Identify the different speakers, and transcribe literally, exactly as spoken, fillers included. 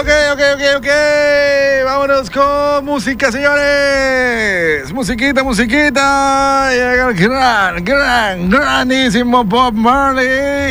Speaker 1: Ok, ok, ok, ok. Vámonos con música, señores. Musiquita, musiquita. Llega el gran, gran, grandísimo Bob Marley.